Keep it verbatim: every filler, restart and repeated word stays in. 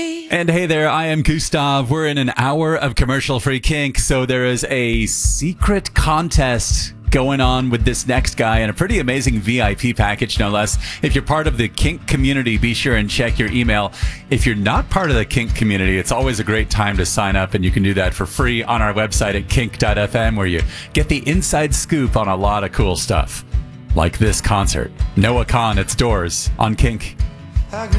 And hey there, I am Gustav. We're in an hour of commercial-free kink, so there is a secret contest going on with this next guy and a pretty amazing V I P package, no less. If you're part of the kink community, be sure and check your email. If you're not part of the kink community, it's always a great time to sign up, and you can do that for free on our website at kink dot f m, where you get the inside scoop on a lot of cool stuff, like this concert. Noah Kahan, it's Doors on Kink.